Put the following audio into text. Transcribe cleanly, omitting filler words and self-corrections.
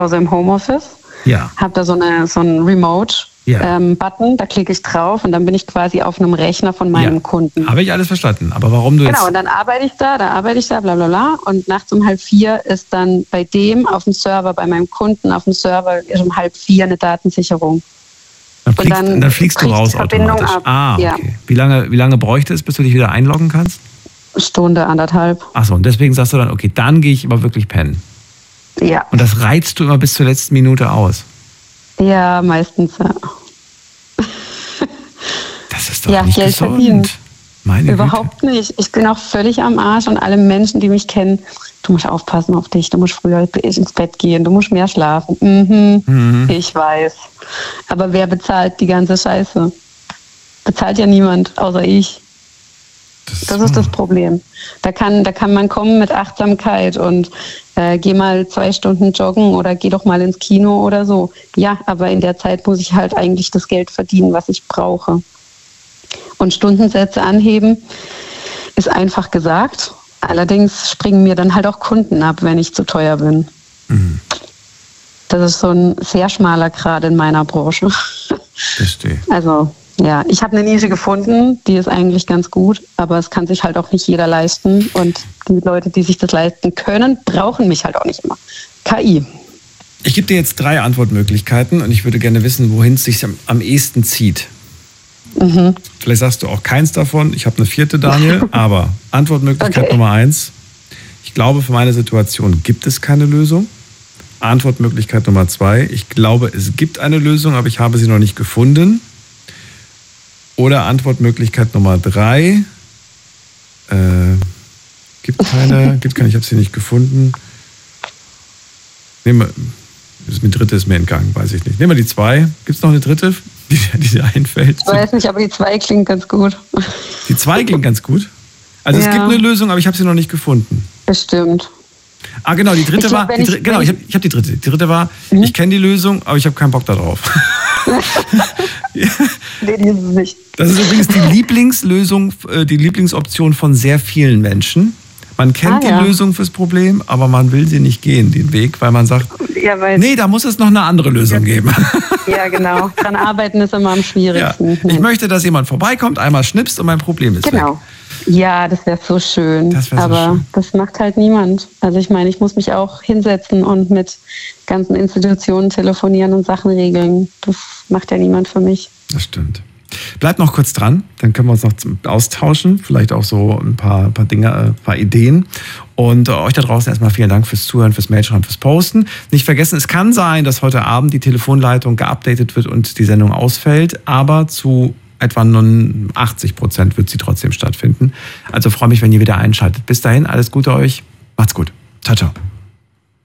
Hause im Homeoffice. Ja. Habe da so einen Remote-Button, da klicke ich drauf und dann bin ich quasi auf einem Rechner von meinem Kunden. Habe ich alles verstanden. Aber warum du jetzt... Genau, und dann arbeite ich da, bla bla bla. Und nachts um 3:30 ist dann bei dem auf dem Server, bei meinem Kunden auf dem Server, ist um 3:30 eine Datensicherung. Dann fliegst du raus automatisch. Okay. Ja. Wie lange bräuchte es, bis du dich wieder einloggen kannst? Stunde, 1,5. Achso, und deswegen sagst du dann, okay, dann gehe ich aber wirklich pennen. Ja. Und das reizt du immer bis zur letzten Minute aus? Ja, meistens, ja. Das ist doch nicht Geld gesund. Verdienen. Meine Überhaupt Güte. nicht. Ich bin auch völlig am Arsch und alle Menschen, die mich kennen, du musst aufpassen auf dich, du musst früher ins Bett gehen, du musst mehr schlafen. Ich weiß. Aber wer bezahlt die ganze Scheiße? Bezahlt ja niemand, außer ich. Das ist das Problem. Da kann man kommen mit Achtsamkeit und geh mal 2 Stunden joggen oder geh doch mal ins Kino oder so. Ja, aber in der Zeit muss ich halt eigentlich das Geld verdienen, was ich brauche. Und Stundensätze anheben ist einfach gesagt. Allerdings springen mir dann halt auch Kunden ab, wenn ich zu teuer bin. Das ist so ein sehr schmaler Grad in meiner Branche. Verstehe. Also ja, ich habe eine Nische gefunden, die ist eigentlich ganz gut, aber es kann sich halt auch nicht jeder leisten. Und die Leute, die sich das leisten können, brauchen mich halt auch nicht immer. KI. Ich gebe dir jetzt 3 Antwortmöglichkeiten und ich würde gerne wissen, wohin es sich am ehesten zieht. Vielleicht sagst du auch keins davon. Ich habe eine 4., Daniel. Aber Antwortmöglichkeit Nummer 1. Ich glaube, für meine Situation gibt es keine Lösung. Antwortmöglichkeit Nummer 2. Ich glaube, es gibt eine Lösung, aber ich habe sie noch nicht gefunden. Oder Antwortmöglichkeit Nummer 3. Gibt keine, ich habe sie nicht gefunden. Die 3. ist mir entgangen, weiß ich nicht. Nehmen wir die 2. Gibt es noch eine 3., die dir einfällt? Ich weiß nicht, aber die 2 klingt ganz gut. Die 2 klingt ganz gut? Also es gibt eine Lösung, aber ich habe sie noch nicht gefunden. Bestimmt. Genau, die 3. ich habe die 3. Die 3. war, ich kenne die Lösung, aber ich habe keinen Bock darauf. Nee, die ist es nicht. Das ist übrigens die Lieblingslösung, die Lieblingsoption von sehr vielen Menschen. Man kennt die Lösung fürs Problem, aber man will sie nicht gehen, den Weg, weil man sagt, nee, da muss es noch eine andere Lösung geben. Ja, genau. Dran arbeiten ist immer am schwierigsten. Ja. Ich möchte, dass jemand vorbeikommt, einmal schnipst und mein Problem ist weg. Ja, das wäre so schön. Das macht halt niemand. Also ich meine, ich muss mich auch hinsetzen und mit ganzen Institutionen telefonieren und Sachen regeln. Das macht ja niemand für mich. Das stimmt. Bleibt noch kurz dran, dann können wir uns noch austauschen, vielleicht auch so ein paar Dinge, ein paar Ideen. Und euch da draußen erstmal vielen Dank fürs Zuhören, fürs Mailschreiben, fürs Posten. Nicht vergessen, es kann sein, dass heute Abend die Telefonleitung geupdatet wird und die Sendung ausfällt, aber zu etwa 80% wird sie trotzdem stattfinden. Also freue mich, wenn ihr wieder einschaltet. Bis dahin, alles Gute euch. Macht's gut. Ciao, ciao.